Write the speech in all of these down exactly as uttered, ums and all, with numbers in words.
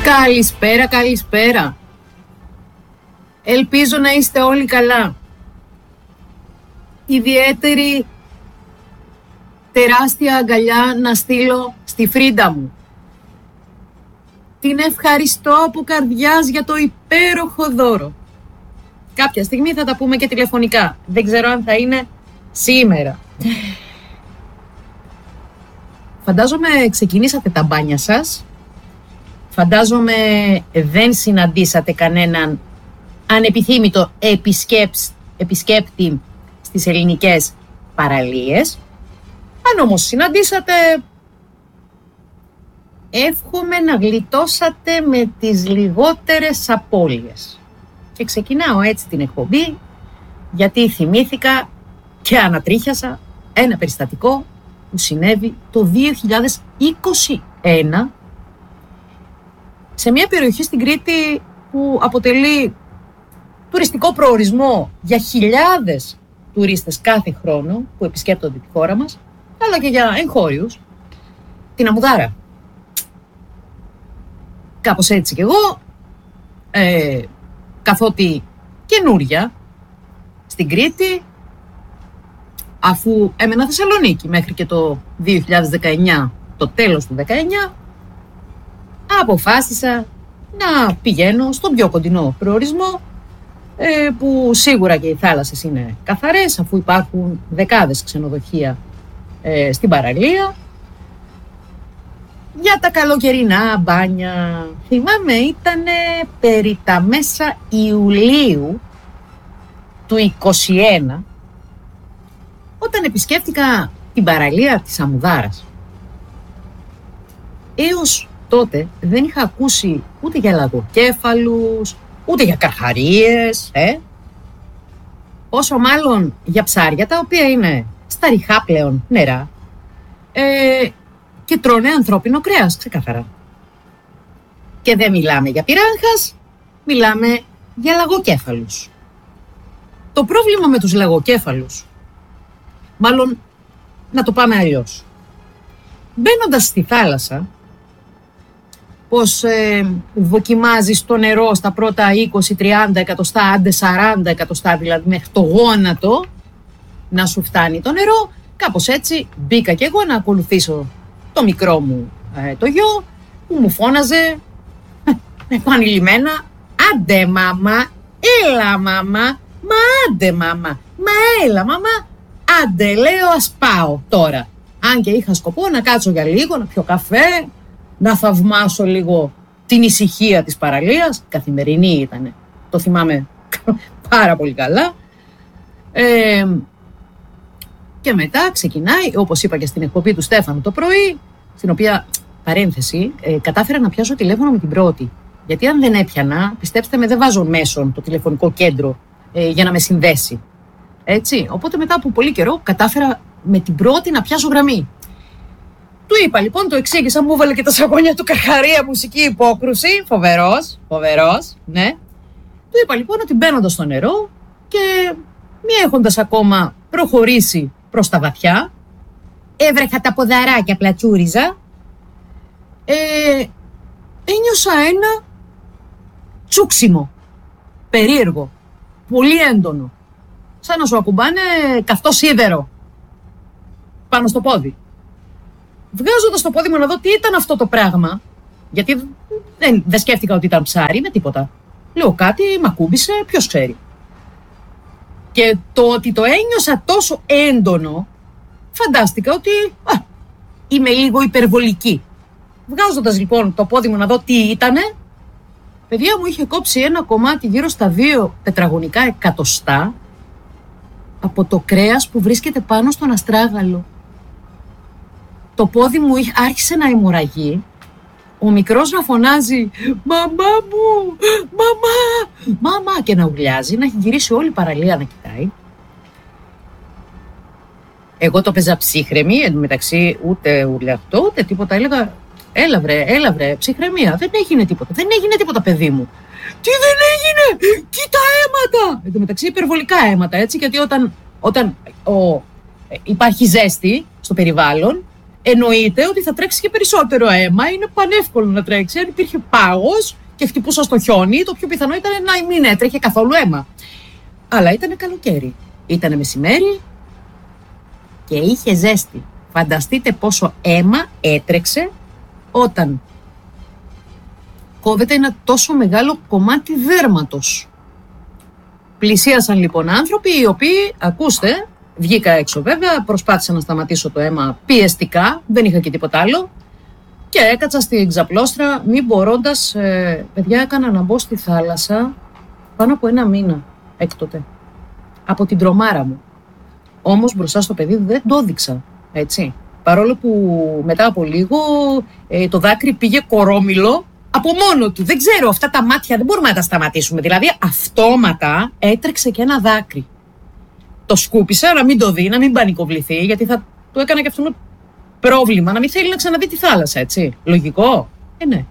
Καλησπέρα, καλησπέρα. Ελπίζω να είστε όλοι καλά. Ιδιαίτερη τεράστια αγκαλιά να στείλω στη Φρίντα μου. Την ευχαριστώ από καρδιάς για το υπέροχο δώρο. Κάποια στιγμή θα τα πούμε και τηλεφωνικά. Δεν ξέρω αν θα είναι σήμερα. Φαντάζομαι ξεκινήσατε τα μπάνια σας. Φαντάζομαι δεν συναντήσατε κανέναν ανεπιθύμητο επισκέψ, επισκέπτη στις ελληνικές παραλίες. Αν όμως συναντήσατε, εύχομαι να γλιτώσατε με τις λιγότερες απώλειες. Και ξεκινάω έτσι την εκπομπή, γιατί θυμήθηκα και ανατρίχιασα ένα περιστατικό που συνέβη το δύο χιλιάδες είκοσι ένα σε μια περιοχή στην Κρήτη που αποτελεί τουριστικό προορισμό για χιλιάδες τουρίστες κάθε χρόνο που επισκέπτονται τη χώρα μας, αλλά και για εγχώριους, την Αμουδάρα. Κάπως έτσι κι εγώ, ε, καθότι καινούρια στην Κρήτη, αφού έμενα Θεσσαλονίκη μέχρι και το δύο χιλιάδες δεκαεννιά, το τέλος του δεκαεννιά, αποφάσισα να πηγαίνω στον πιο κοντινό προορισμό, ε, που σίγουρα και οι θάλασσες είναι καθαρές, αφού υπάρχουν δεκάδες ξενοδοχεία ε, στην παραλία, για τα καλοκαιρινά μπάνια. Θυμάμαι ήτανε περί τα μέσα Ιουλίου του είκοσι ένα, όταν επισκέφτηκα την παραλία της Αμουδάρας. Έως τότε δεν είχα ακούσει ούτε για λαγοκέφαλους, ούτε για καρχαρίες, ε? Όσο μάλλον για ψάρια, τα οποία είναι στα ριχά πλέον νερά ε, και τρώνε ανθρώπινο κρέας, ξεκάθαρα. Και δεν μιλάμε για πυράγχας, μιλάμε για λαγοκέφαλους. Το πρόβλημα με τους λαγοκέφαλους, μάλλον να το πάμε αλλιώς. Μπαίνοντας στη θάλασσα, πως ε, δοκιμάζεις το νερό στα πρώτα είκοσι τριάντα εκατοστά, άντε σαράντα εκατοστά, δηλαδή μέχρι το γόνατο να σου φτάνει το νερό, κάπως έτσι μπήκα κι εγώ να ακολουθήσω το μικρό μου ε, το γιο, που μου φώναζε επανειλημμένα, άντε μάμα, έλα μάμα, μα άντε μάμα, μα έλα μάμα, άντε λέω ας πάω τώρα. Αν και είχα σκοπό να κάτσω για λίγο, να πιω καφέ, να θαυμάσω λίγο την ησυχία της παραλίας. Καθημερινή ήτανε, το θυμάμαι πάρα πολύ καλά. Ε, και μετά ξεκινάει, όπως είπα και στην εκπομπή του Στέφανου το πρωί, στην οποία, παρένθεση, ε, κατάφερα να πιάσω τηλέφωνο με την πρώτη. Γιατί αν δεν έπιανα, πιστέψτε με, δεν βάζω μέσον το τηλεφωνικό κέντρο ε, για να με συνδέσει. Έτσι, οπότε μετά από πολύ καιρό κατάφερα με την πρώτη να πιάσω γραμμή. Του είπα λοιπόν, το εξήγησα, μου έβαλε και τα σαγόνια του Καρχαρία, μουσική υπόκρουση, φοβερός, φοβερός, ναι. Του είπα λοιπόν ότι μπαίνοντας στο νερό και μη έχοντας ακόμα προχωρήσει προς τα βαθιά, έβρεχα τα ποδαράκια, πλατσούριζα, ε, ένιωσα ένα τσούξιμο, περίεργο, πολύ έντονο, σαν να σου ακουμπάνε καυτό σίδερο πάνω στο πόδι. Βγάζοντας το πόδι μου να δω τι ήταν αυτό το πράγμα, γιατί δεν, δεν σκέφτηκα ότι ήταν ψάρι με τίποτα. Λέω κάτι, μ' ακούμπησε, ποιος ξέρει. Και το ότι το ένιωσα τόσο έντονο, φαντάστηκα ότι α, είμαι λίγο υπερβολική. Βγάζοντας λοιπόν το πόδι μου να δω τι ήτανε, παιδιά μου είχε κόψει ένα κομμάτι γύρω στα δύο τετραγωνικά εκατοστά από το κρέας που βρίσκεται πάνω στον αστράγαλο. Το πόδι μου άρχισε να αιμορραγεί, ο μικρός να φωνάζει «Μαμά μου, μαμά, μαμά» και να ουρλιάζει, να έχει γυρίσει όλη η παραλία να κοιτάει. Εγώ το παίζα ψύχρεμη, εν τω μεταξύ ούτε ουρλιαχτό, ούτε τίποτα, έλεγα «Έλα βρε, έλα βρε, ψυχραιμία, δεν έγινε τίποτα, δεν έγινε τίποτα παιδί μου». «Τι δεν έγινε, κοίτα αίματα». Εν τω μεταξύ υπερβολικά αίματα, έτσι, γιατί όταν, όταν ο, υπάρχει ζέστη στο περιβάλλον, εννοείται ότι θα τρέξει και περισσότερο αίμα. Είναι πανεύκολο να τρέξει. Αν υπήρχε πάγος και χτυπούσα στο χιόνι, το πιο πιθανό ήταν να μην έτρεχε καθόλου αίμα. Αλλά ήταν καλοκαίρι. Ήταν μεσημέρι και είχε ζέστη. Φανταστείτε πόσο αίμα έτρεξε όταν κόβεται ένα τόσο μεγάλο κομμάτι δέρματος. Πλησίασαν λοιπόν άνθρωποι οι οποίοι, ακούστε, βγήκα έξω βέβαια, προσπάθησα να σταματήσω το αίμα πιεστικά, δεν είχα και τίποτα άλλο και έκατσα στην ξαπλώστρα μη μπορώντας, ε, παιδιά, έκανα να μπω στη θάλασσα πάνω από ένα μήνα έκτοτε, από την τρομάρα μου. Όμως μπροστά στο παιδί δεν το έδειξα, έτσι. Παρόλο που μετά από λίγο ε, το δάκρυ πήγε κορόμιλο από μόνο του. Δεν ξέρω, αυτά τα μάτια δεν μπορούμε να τα σταματήσουμε. Δηλαδή αυτόματα έτρεξε και ένα δάκρυ. Το σκούπισα να μην το δει, να μην πανικοβληθεί, γιατί θα του έκανα και αυτό πρόβλημα, να μην θέλει να ξαναδεί τη θάλασσα, έτσι. Λογικό. Ε, ναι.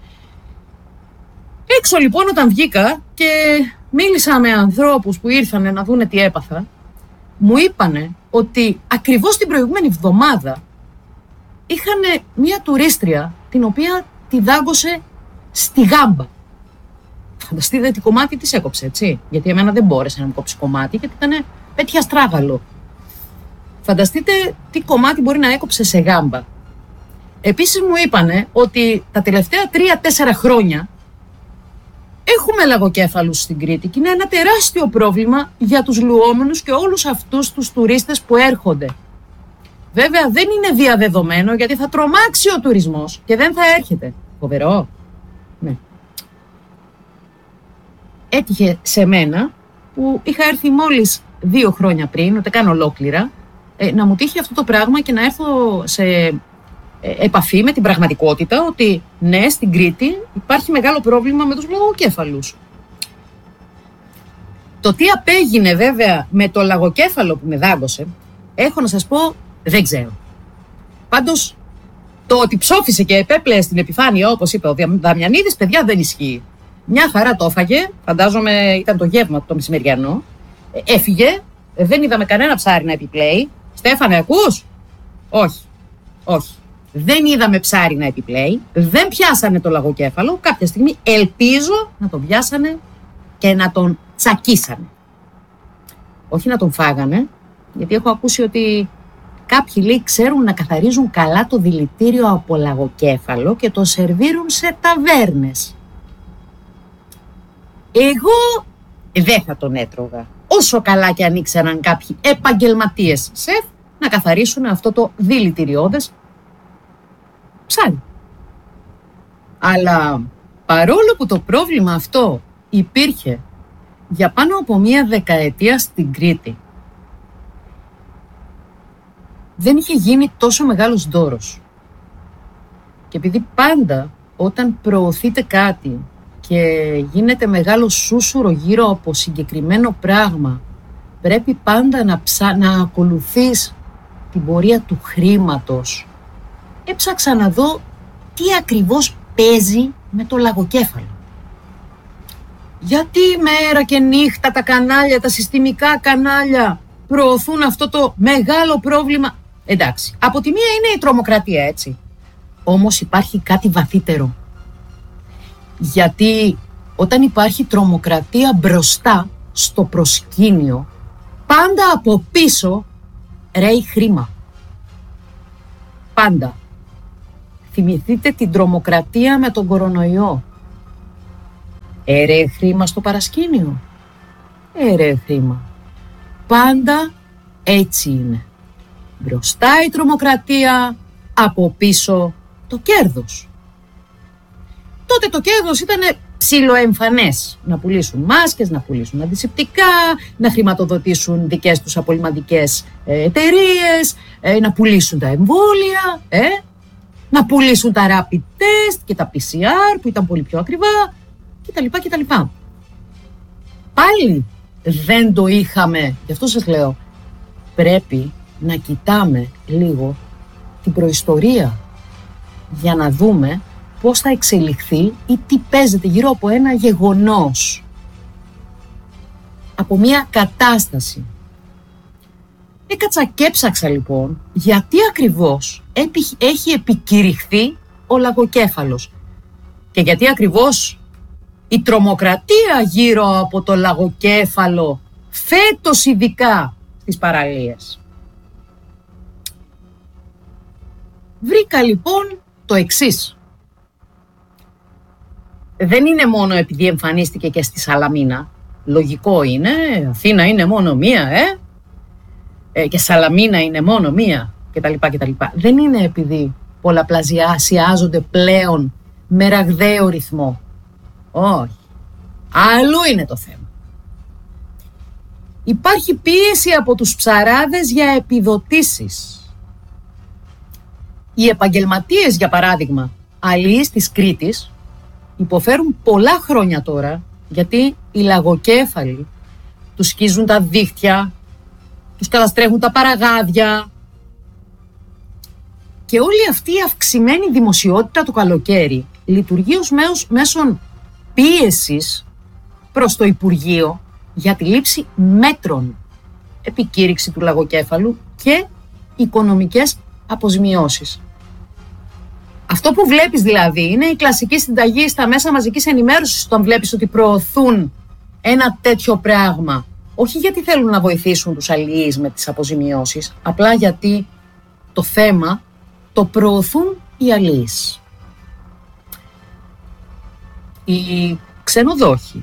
Έξω λοιπόν όταν βγήκα και μίλησα με ανθρώπους που ήρθαν να δούνε τι έπαθα, μου είπανε ότι ακριβώς την προηγούμενη εβδομάδα είχαν μία τουρίστρια την οποία τη δάγκωσε στη γάμπα. Φανταστείτε τι κομμάτι της έκοψε, έτσι. Γιατί εμένα δεν μπόρεσε να μου κόψει κομμάτι, γιατί ήταν πέτυχα στράγαλο. Φανταστείτε τι κομμάτι μπορεί να έκοψε σε γάμπα. Επίσης μου είπανε ότι τα τελευταία τρία τέσσερα χρόνια έχουμε λαγοκέφαλους στην Κρήτη και είναι ένα τεράστιο πρόβλημα για τους λουόμενους και όλους αυτούς τους τουρίστες που έρχονται. Βέβαια δεν είναι διαδεδομένο γιατί θα τρομάξει ο τουρισμός και δεν θα έρχεται. Φοβερό. Ναι. Έτυχε σε μένα που είχα έρθει μόλις δύο χρόνια πριν, ούτε καν ολόκληρα, ε, να μου τύχει αυτό το πράγμα και να έρθω σε ε, επαφή με την πραγματικότητα ότι ναι, στην Κρήτη υπάρχει μεγάλο πρόβλημα με τους λαγοκέφαλους. Το τι απέγινε βέβαια με το λαγοκέφαλο που με δάγκωσε, έχω να σας πω, δεν ξέρω. Πάντως, το ότι ψόφισε και επέπλεε στην επιφάνεια, όπως είπε ο Δαμιανίδης, παιδιά, δεν ισχύει. Μια χαρά το έφαγε, φαντάζομαι ήταν το γεύμα του το μεσημεριανό. Έφυγε, δεν είδαμε κανένα ψάρι να επιπλέει. Στέφανε, ακούς? Όχι, όχι. Δεν είδαμε ψάρι να επιπλέει, δεν πιάσανε το λαγοκέφαλο. Κάποια στιγμή ελπίζω να τον πιάσανε και να τον τσακίσανε. Όχι να τον φάγανε, γιατί έχω ακούσει ότι κάποιοι λέει ξέρουν να καθαρίζουν καλά το δηλητήριο από λαγοκέφαλο και το σερβίρουν σε ταβέρνες. Εγώ δεν θα τον έτρωγα. Όσο καλά και αν ήξεραν κάποιοι επαγγελματίες σεφ να καθαρίσουν αυτό το δηλητηριώδες ψάρι. Αλλά παρόλο που το πρόβλημα αυτό υπήρχε για πάνω από μία δεκαετία στην Κρήτη, δεν είχε γίνει τόσο μεγάλος δώρος. Και επειδή πάντα όταν προωθείτε κάτι και γίνεται μεγάλο σούσουρο γύρω από συγκεκριμένο πράγμα, πρέπει πάντα να, ψα... να ακολουθείς την πορεία του χρήματος. Έψαξα να δω τι ακριβώς παίζει με το λαγοκέφαλο. Γιατί μέρα και νύχτα τα κανάλια, τα συστημικά κανάλια προωθούν αυτό το μεγάλο πρόβλημα? Εντάξει, από τη μία είναι η τρομοκρατία, έτσι. Όμως υπάρχει κάτι βαθύτερο. Γιατί όταν υπάρχει τρομοκρατία μπροστά στο προσκήνιο, πάντα από πίσω ρέει χρήμα. Πάντα. Θυμηθείτε την τρομοκρατία με τον κορονοϊό. Έρεε χρήμα στο παρασκήνιο. Έρεε χρήμα. Πάντα έτσι είναι. Μπροστά η τρομοκρατία, από πίσω το κέρδος. Τότε το κέρδος ήταν ψιλοεμφανές. Να πουλήσουν μάσκες, να πουλήσουν αντισηπτικά, να χρηματοδοτήσουν δικές τους απολυμαντικές εταιρείες, να πουλήσουν τα εμβόλια, ε, να πουλήσουν τα rapid test και τα πι σι αρ που ήταν πολύ πιο ακριβά κτλ. κτλ. Πάλι δεν το είχαμε, γι' αυτό σας λέω, πρέπει να κοιτάμε λίγο την προϊστορία για να δούμε πώς θα εξελιχθεί ή τι παίζεται γύρω από ένα γεγονός, από μια κατάσταση. Έκατσα και έψαξα λοιπόν γιατί ακριβώς έχει επικηρυχθεί ο λαγοκέφαλος. Και γιατί ακριβώς η τρομοκρατία γύρω από το λαγοκέφαλο, φέτος ειδικά στις παραλίες. Βρήκα λοιπόν το εξής. Δεν είναι μόνο επειδή εμφανίστηκε και στη Σαλαμίνα. Λογικό είναι, Αθήνα είναι μόνο μία, ε, ε και Σαλαμίνα είναι μόνο μία, κτλ. κτλ. Δεν είναι επειδή πολλαπλασιάζονται πλέον με ραγδαίο ρυθμό. Όχι. Αλλού είναι το θέμα. Υπάρχει πίεση από τους ψαράδες για επιδοτήσεις. Οι επαγγελματίες, για παράδειγμα, αλλοίς της Κρήτης, υποφέρουν πολλά χρόνια τώρα, γιατί οι λαγοκέφαλοι τους σκίζουν τα δίχτυα, τους καταστρέφουν τα παραγάδια. Και όλη αυτή η αυξημένη δημοσιότητα το καλοκαίρι λειτουργεί ως μέσον πίεσης προς το Υπουργείο για τη λήψη μέτρων, επικήρυξη του λαγοκέφαλου και οικονομικές αποζημιώσεις. Αυτό που βλέπεις δηλαδή είναι η κλασική συνταγή στα μέσα μαζικής ενημέρωσης, όταν βλέπεις ότι προωθούν ένα τέτοιο πράγμα. Όχι γιατί θέλουν να βοηθήσουν τους αλληλείς με τις αποζημιώσεις, απλά γιατί το θέμα το προωθούν οι αλληλείς. Οι ξενοδόχοι,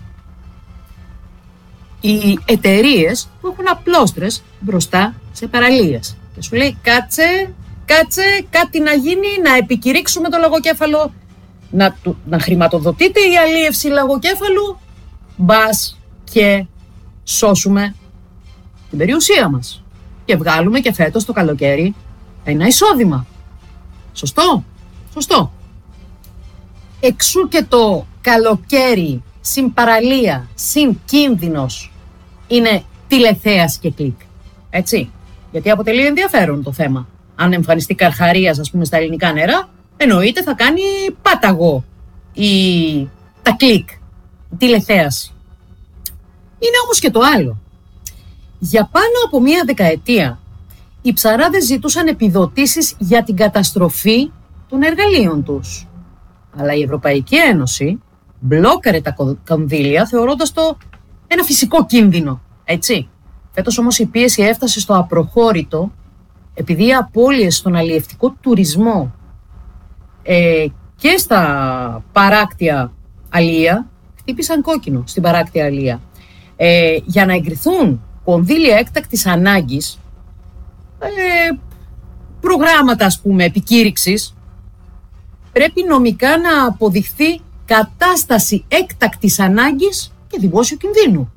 οι εταιρείες που έχουν απλόστρες μπροστά σε παραλίες. Και σου λέει κάτσε, κάτσε, κάτι να γίνει, να επικηρύξουμε το λαγοκέφαλο, να, να χρηματοδοτείται η αλίευση λαγοκέφαλου, μπας και σώσουμε την περιουσία μας. Και βγάλουμε και φέτος το καλοκαίρι ένα εισόδημα. Σωστό, σωστό. Εξού και το καλοκαίρι, συν παραλία, συν κίνδυνος, είναι τηλεθέαση και κλικ. Έτσι. Γιατί αποτελεί ενδιαφέρον το θέμα. Αν εμφανιστεί καρχαρίας, ας πούμε, στα ελληνικά νερά, εννοείται θα κάνει πάταγο η... τα κλικ, η τηλεθέαση. Είναι όμως και το άλλο. Για πάνω από μία δεκαετία, οι ψαράδες ζητούσαν επιδοτήσεις για την καταστροφή των εργαλείων τους. Αλλά η Ευρωπαϊκή Ένωση μπλόκαρε τα κονδύλια θεωρώντας το ένα φυσικό κίνδυνο, έτσι. Φέτος όμως η πίεση έφτασε στο απροχώρητο, επειδή οι απώλειες στον αλλιευτικό τουρισμό ε, και στα παράκτια αλία χτύπησαν κόκκινο στην παράκτια αλία. Ε, για να εγκριθούν κονδύλια έκτακτης ανάγκης, ε, προγράμματα ας πούμε επικήρυξης, πρέπει νομικά να αποδειχθεί κατάσταση έκτακτης ανάγκης και δημόσιου κινδύνου.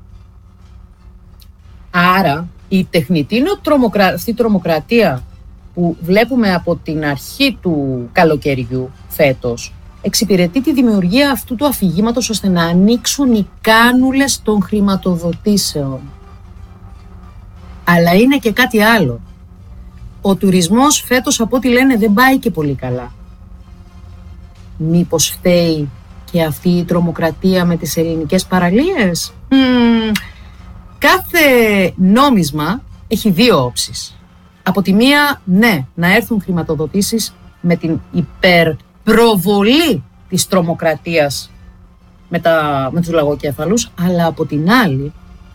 Άρα η τεχνητή τρομοκρα... αυτή τρομοκρατία που βλέπουμε από την αρχή του καλοκαιριού φέτος εξυπηρετεί τη δημιουργία αυτού του αφηγήματος ώστε να ανοίξουν οι κάνουλες των χρηματοδοτήσεων. Αλλά είναι και κάτι άλλο. Ο τουρισμός φέτος, από ό,τι λένε, δεν πάει και πολύ καλά. Μήπως φταίει και αυτή η τρομοκρατία με τις ελληνικές παραλίες? Mm, κάθε νόμισμα έχει δύο όψεις. Από τη μία, ναι, να έρθουν χρηματοδοτήσεις με την υπερπροβολή της τρομοκρατίας με, τα, με τους λαγοκέφαλους, αλλά από την άλλη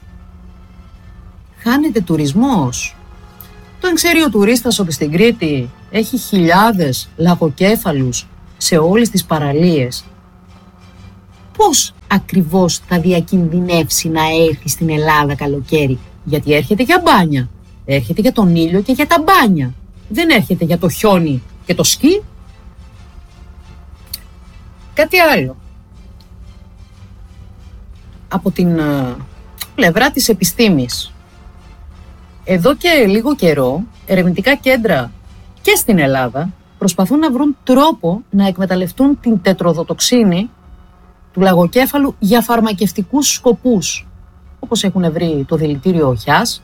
χάνεται τουρισμός. Το ξέρει ο τουρίστας ότι στην Κρήτη έχει χιλιάδες λαγοκέφαλους σε όλες τις παραλίες. Πώς ακριβώς θα διακινδυνεύσει να έρθει στην Ελλάδα καλοκαίρι? Γιατί έρχεται για μπάνια, έρχεται για τον ήλιο και για τα μπάνια. Δεν έρχεται για το χιόνι και το σκι. Κάτι άλλο. Από την uh, πλευρά της επιστήμης. Εδώ και λίγο καιρό, ερευνητικά κέντρα και στην Ελλάδα προσπαθούν να βρουν τρόπο να εκμεταλλευτούν την τετροδοτοξίνη του λαγοκέφαλου για φαρμακευτικούς σκοπούς. Όπως έχουν βρει το δηλητήριο οχιάς.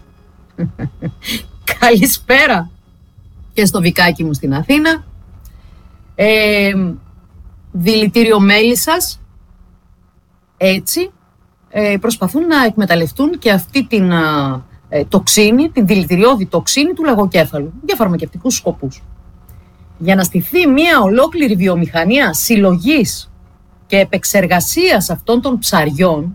Καλησπέρα και στο βικάκι μου στην Αθήνα. Ε, δηλητήριο μέλισσας. Έτσι ε, προσπαθούν να εκμεταλλευτούν και αυτή την α, ε, τοξίνη, την δηλητηριώδη τοξίνη του λαγοκέφαλου για φαρμακευτικούς σκοπούς. για να στηθεί μια ολόκληρη βιομηχανία συλλογής και επεξεργασίας αυτών των ψαριών,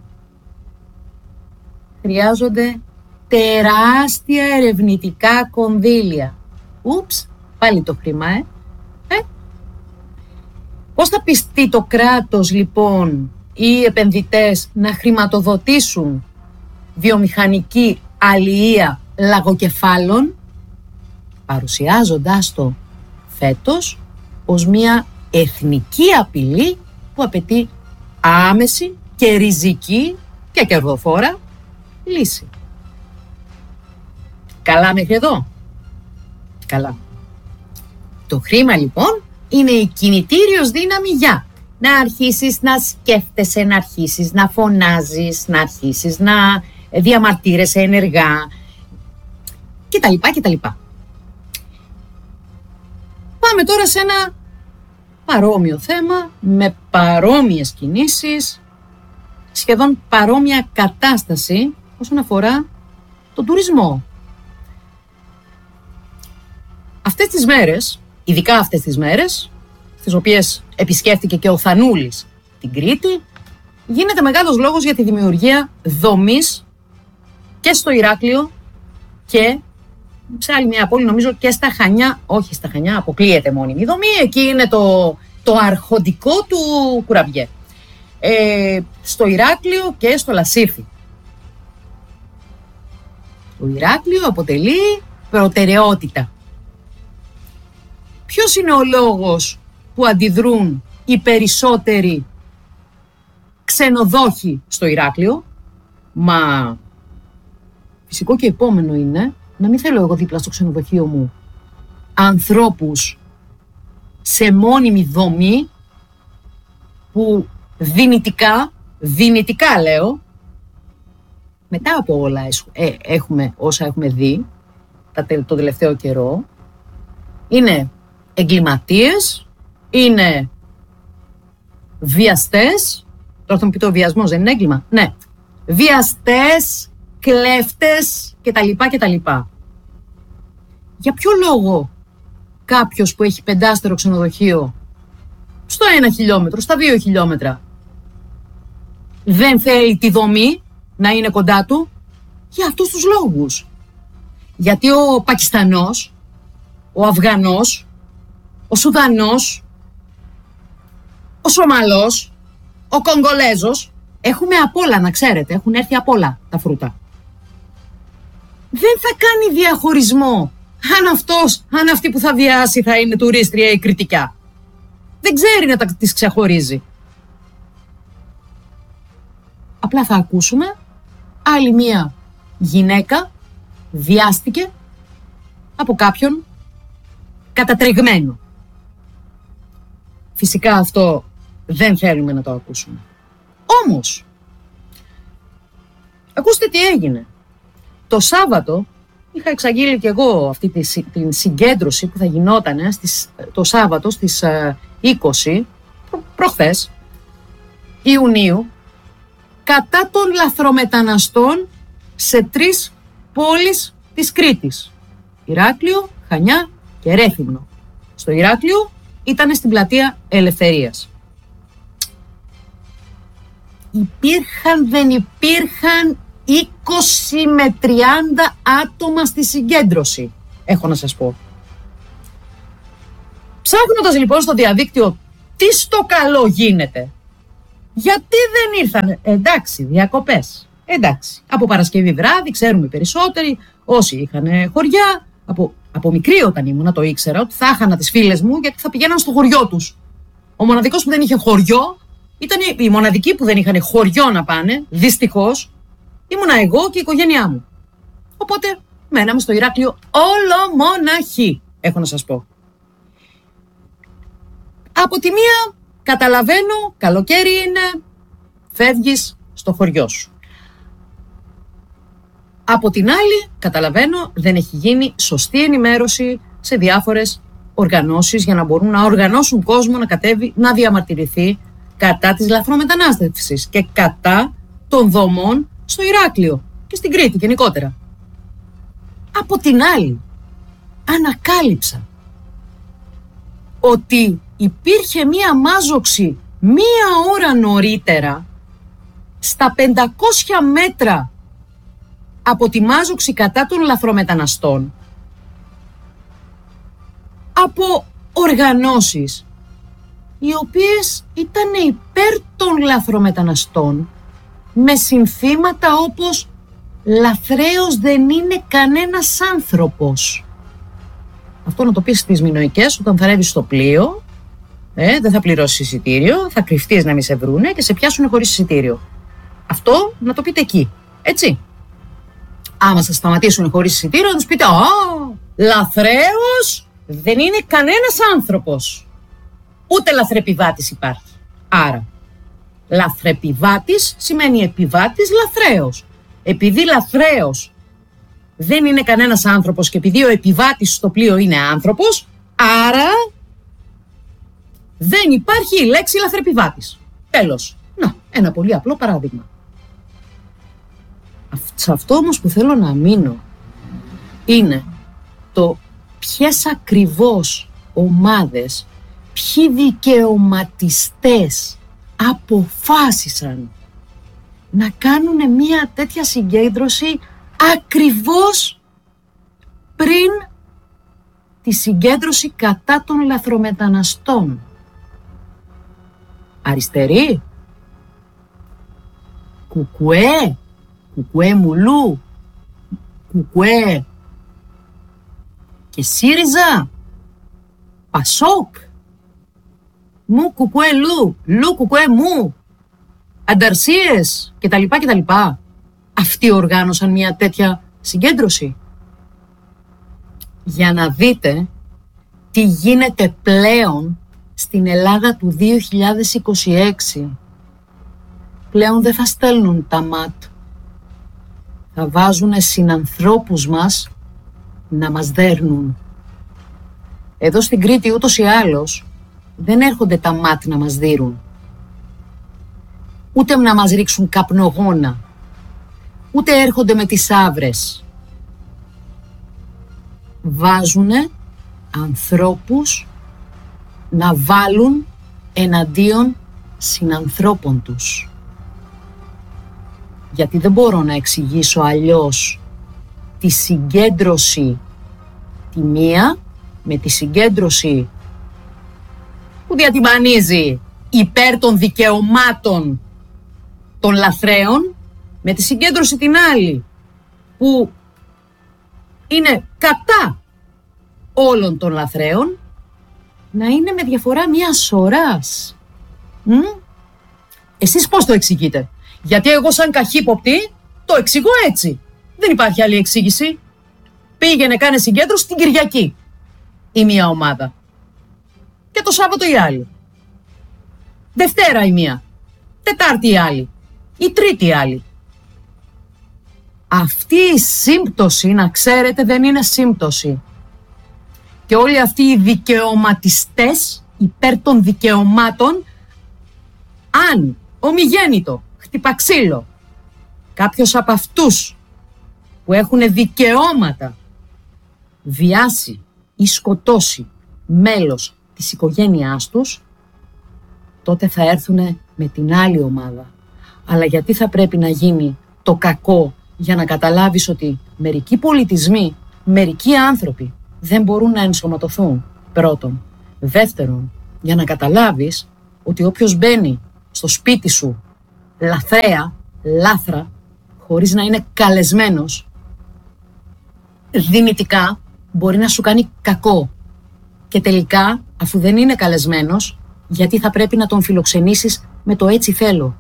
χρειάζονται τεράστια ερευνητικά κονδύλια. Ούψ, πάλι το χρήμα, ε. ε. Πώς θα πιστεί το κράτος, λοιπόν, ή οι επενδυτές να χρηματοδοτήσουν βιομηχανική αλληλεία λαγοκεφάλων, παρουσιάζοντάς το φέτος ως μια εθνική απειλή που απαιτεί άμεση και ριζική και κερδοφόρα λύση. Καλά μέχρι εδώ? Καλά. Το χρήμα, λοιπόν, είναι η κινητήριος δύναμη για να αρχίσεις να σκέφτεσαι, να αρχίσεις να φωνάζεις, να αρχίσεις να διαμαρτύρεσαι ενεργά κτλ. κτλ. Πάμε τώρα σε ένα παρόμοιο θέμα, με παρόμοιες κινήσεις, σχεδόν παρόμοια κατάσταση όσον αφορά τον τουρισμό. Αυτές τις μέρες, ειδικά αυτές τις μέρες, στις οποίες επισκέφθηκε και ο Θανούλης την Κρήτη, γίνεται μεγάλος λόγος για τη δημιουργία δομής και στο Ηράκλειο και σε άλλη μια πόλη, νομίζω, και στα Χανιά. Όχι στα Χανιά, αποκλείεται μόνιμη δομή, εκεί είναι το, το αρχοντικό του Κουραμπιέ. Ε, στο Ηράκλειο και στο Λασίφι. Το Ηράκλειο αποτελεί προτεραιότητα. Ποιος είναι ο λόγος που αντιδρούν οι περισσότεροι ξενοδόχοι στο Ηράκλειο? Μα φυσικό και επόμενο είναι να μην θέλω εγώ δίπλα στο ξενοδοχείο μου ανθρώπους σε μόνιμη δομή που δυνητικά, δυνητικά λέω, μετά από όλα ε, έχουμε, όσα έχουμε δει το τελευταίο καιρό, είναι εγκληματίες, είναι βιαστές. Τώρα θα μου πει το βιασμός δεν είναι έγκλημα? Ναι. Βιαστές, κλέφτες κτλ. κτλ. Για ποιο λόγο κάποιος που έχει πεντάστερο ξενοδοχείο στο ένα χιλιόμετρο, στα δύο χιλιόμετρα, δεν θέλει τη δομή να είναι κοντά του? Για αυτούς τους λόγους. Γιατί ο Πακιστανός, ο Αφγανός, ο Σουδανός, ο Σομαλός, ο Κογκολέζος, έχουμε απ' όλα, να ξέρετε, έχουν έρθει απ' όλα τα φρούτα. Δεν θα κάνει διαχωρισμό αν αυτός, αν αυτή που θα βιάσει θα είναι τουρίστρια ή κριτικά. Δεν ξέρει να τα, τις ξεχωρίζει. Απλά θα ακούσουμε άλλη μία γυναίκα βιάστηκε από κάποιον κατατρεγμένο. Φυσικά αυτό δεν θέλουμε να το ακούσουμε. Όμως, ακούστε τι έγινε. Το Σάββατο είχα εξαγγείλει και εγώ αυτή τη, την συγκέντρωση που θα γινόταν στις, το Σάββατο στις είκοσι, προ, προχθές, Ιουνίου, κατά των λαθρομεταναστών σε τρεις πόλεις της Κρήτης. Ηράκλειο, Χανιά και Ρέθυμνο. Στο Ηράκλειο ήταν στην πλατεία Ελευθερίας. Υπήρχαν, δεν υπήρχαν είκοσι με τριάντα άτομα στη συγκέντρωση, έχω να σας πω. Ψάχνοντας λοιπόν στο διαδίκτυο τι στο καλό γίνεται, γιατί δεν ήρθαν? Εντάξει, διακοπές. Εντάξει, από Παρασκευή βράδυ, ξέρουμε περισσότεροι, όσοι είχαν χωριά, από, από μικρή όταν ήμουνα το ήξερα, ότι θα χάνα τις φίλες μου γιατί θα πηγαίναν στο χωριό τους. Ο μοναδικός που δεν είχε χωριό, ήταν οι μοναδικοί που δεν είχαν χωριό να πάνε, δυστυχώς, ήμουνα εγώ και η οικογένειά μου. Οπότε μέναμε στο Ηράκλειο όλο μοναχοί, έχω να σας πω. Από τη μία καταλαβαίνω, καλοκαίρι είναι, φεύγεις στο χωριό σου. Από την άλλη, καταλαβαίνω, δεν έχει γίνει σωστή ενημέρωση σε διάφορες οργανώσεις για να μπορούν να οργανώσουν κόσμο να κατέβει, να διαμαρτυρηθεί κατά της λαθρομετανάστευσης και κατά των δομών στο Ηράκλειο και στην Κρήτη γενικότερα. Από την άλλη, ανακάλυψα ότι υπήρχε μία μάζοξη μία ώρα νωρίτερα στα πεντακόσια μέτρα από τη μάζοξη κατά των λαθρομεταναστών από οργανώσεις οι οποίες ήταν υπέρ των λαθρομεταναστών με συνθήματα όπως «Λαθρέος δεν είναι κανένας άνθρωπος». Αυτό να το πεις στις μινοικές όταν θα ρεύεις στο πλοίο, ε, δεν θα πληρώσεις εισιτήριο, θα κρυφτείς να μην σε βρούνε και σε πιάσουν χωρίς εισιτήριο. Αυτό να το πείτε εκεί, έτσι. Άμα σας σταματήσουν χωρίς εισιτήριο, να τους πείτε «Α, λαθρέος δεν είναι κανένας άνθρωπος». Ούτε λαθρεπιβάτης υπάρχει. Άρα, λαθρεπιβάτης σημαίνει επιβάτης λαθρέος. Επειδή λαθρέος δεν είναι κανένας άνθρωπος και επειδή ο επιβάτης στο πλοίο είναι άνθρωπος, άρα δεν υπάρχει η λέξη λαθρεπιβάτης. Τέλος. Να, ένα πολύ απλό παράδειγμα. Σε αυτό όμως που θέλω να μείνω είναι το ποιες ακριβώς ομάδες, ποιοι δικαιωματιστές αποφάσισαν να κάνουν μια τέτοια συγκέντρωση ακριβώς πριν τη συγκέντρωση κατά των λαθρομεταναστών. Αριστεροί, κουκουέ, κουκουέ μουλού, κουκουέ και ΣΥΡΙΖΑ, ΠΑΣΟΚ, μου κουκουέ λου, λου κουκουέ μου, ανταρσίες κτλ. κτλ. Αυτοί οργάνωσαν μια τέτοια συγκέντρωση. Για να δείτε τι γίνεται πλέον στην Ελλάδα του δύο χιλιάδες είκοσι έξι. Πλέον δεν θα στέλνουν τα ΜΑΤ. Θα βάζουν συνανθρώπους μας να μας δέρνουν. Εδώ στην Κρήτη ούτως ή άλλως δεν έρχονται τα ΜΑΤ να μας δείρουν. Ούτε να μας ρίξουν καπνογόνα. Ούτε έρχονται με τις άβρες. Βάζουνε ανθρώπους να βάλουν εναντίον συνανθρώπων τους. Γιατί δεν μπορώ να εξηγήσω αλλιώς τη συγκέντρωση τη μία με τη συγκέντρωση που διατυμπανίζει υπέρ των δικαιωμάτων των λαθρέων με τη συγκέντρωση την άλλη που είναι κατά όλων των λαθρέων να είναι με διαφορά μια σωράς. Μ? Εσείς πώς το εξηγείτε? Γιατί εγώ σαν καχύποπτη το εξηγώ έτσι. Δεν υπάρχει άλλη εξήγηση. Πήγαινε κάνε συγκέντρωση την Κυριακή η μία ομάδα και το Σάββατο η άλλη. Δευτέρα η μία, Τετάρτη η άλλη, η Τρίτη η άλλη. Αυτή η σύμπτωση, να ξέρετε, δεν είναι σύμπτωση. Και όλοι αυτοί οι δικαιωματιστές υπέρ των δικαιωμάτων, αν ομιγέννητο, χτυπαξίλο, κάποιος από αυτούς που έχουν δικαιώματα βιάσει ή σκοτώσει μέλος της οικογένειάς τους, τότε θα έρθουν με την άλλη ομάδα. Αλλά γιατί θα πρέπει να γίνει το κακό για να καταλάβεις ότι μερικοί πολιτισμοί, μερικοί άνθρωποι δεν μπορούν να ενσωματωθούν, πρώτον. Δεύτερον, για να καταλάβεις ότι όποιος μπαίνει στο σπίτι σου λαθρέα, λάθρα, χωρίς να είναι καλεσμένος, δυνητικά μπορεί να σου κάνει κακό. Και τελικά, αφού δεν είναι καλεσμένος, γιατί θα πρέπει να τον φιλοξενήσεις με το έτσι θέλω.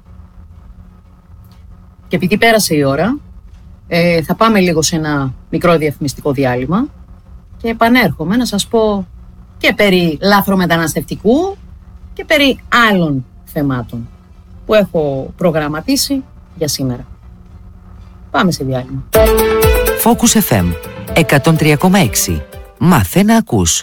Και επειδή πέρασε η ώρα, ε, θα πάμε λίγο σε ένα μικρό διαφημιστικό διάλειμμα και επανέρχομαι να σας πω και περί λάθρομεταναστευτικού και περί άλλων θεμάτων που έχω προγραμματίσει για σήμερα. Πάμε σε διάλειμμα. Focus εφ εμ εκατόν τρία κόμμα έξι. Μάθε να ακούς.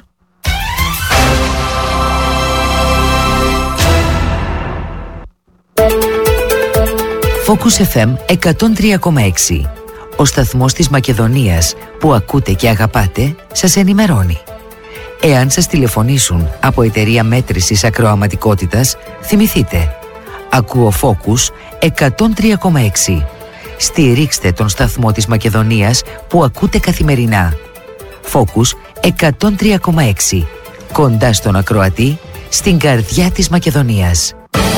Focus εφ εμ εκατόν τρία κόμμα έξι. Ο σταθμός της Μακεδονίας που ακούτε και αγαπάτε σας ενημερώνει. Εάν σας τηλεφωνήσουν από εταιρεία μέτρησης ακροαματικότητας, θυμηθείτε. Ακούω Focus εκατόν τρία κόμμα έξι. Στηρίξτε τον σταθμό της Μακεδονίας που ακούτε καθημερινά. Focus εκατόν τρία κόμμα έξι. Κοντά στον ακροατή, στην καρδιά της Μακεδονίας.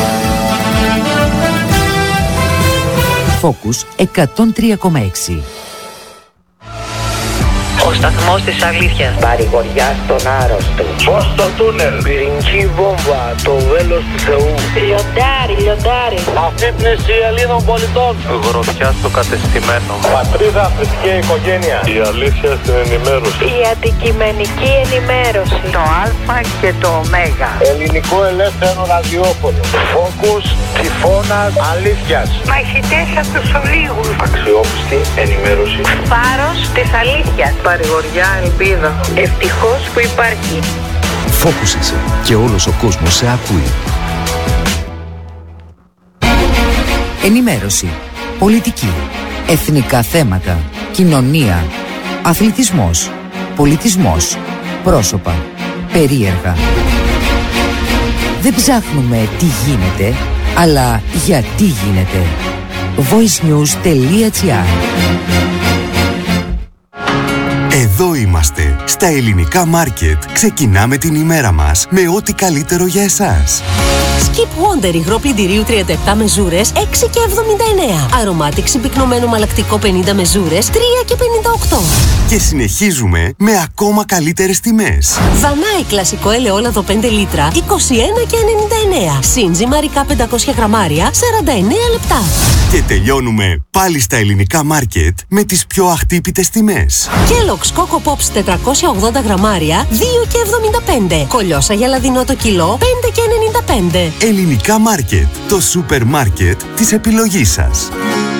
Focus εκατόν τρία κόμμα έξι. Ο σταθμός της αλήθειας. Παρηγοριά στον άρρωστο. Φως στο τούνελ. Πυρηνική βόμβα. Το βέλος του Θεού. Λιοντάρι, λιοντάρι. Αφύπνιση Ελλήνων πολιτών. Γροθιά στο κατεστημένο. Πατρίδα, θρησκεία, οικογένεια. Η αλήθεια στην ενημέρωση. Η αντικειμενική ενημέρωση. Το Α και το Ω. Ελληνικό ελεύθερο ραδιόφωνο. Φόκους, τυφώνας, αλήθειας. Μαχητές από τους ολίγους. Αξιόπιστη ενημέρωση. Φάρος της αλήθειας. Παρηγοριά, ελπίδα. Ευτυχώς που υπάρχει. Focus είσαι και όλος ο κόσμος σε ακούει. Ενημέρωση, πολιτική, εθνικά θέματα, κοινωνία, αθλητισμός, πολιτισμός, πρόσωπα, περίεργα. Δεν ψάχνουμε τι γίνεται, αλλά γιατί γίνεται. voicenews.gr. Εδώ είμαστε, στα ελληνικά μάρκετ. Ξεκινάμε την ημέρα μας με ό,τι καλύτερο για εσάς. Skip Wonder υγρό πλυντηρίου τριάντα επτά μεζούρες έξι και εβδομήντα εννέα. Aromatic συμπυκνωμένο μαλακτικό πενήντα μεζούρες τρία και πενήντα οκτώ. Και συνεχίζουμε με ακόμα καλύτερες τιμές. Δανάη κλασικό ελαιόλαδο πέντε λίτρα είκοσι ένα και ενενήντα εννέα. Σύντζι μαρικά πεντακόσια γραμμάρια σαράντα εννέα λεπτά. Και τελειώνουμε πάλι στα ελληνικά μάρκετ με τις πιο αχτύπητες τιμές. Kellogg's Coco Pops τετρακόσια ογδόντα γραμμάρια δύο και εβδομήντα πέντε. Κολιόσα γελαδινό το κιλό πέντε και ενενήντα πέντε. Ελληνικά μάρκετ, το σούπερ μάρκετ της επιλογής σας.